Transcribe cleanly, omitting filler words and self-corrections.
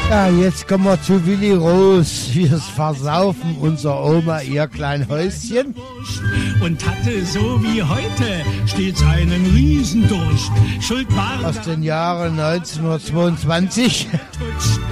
Ja, jetzt kommen wir zu Willi Roos. Wir versaufen unser Oma ihr klein Häuschen. Und hatte so wie heute stets einen Riesendurst. Schuld war aus den Jahren 1922.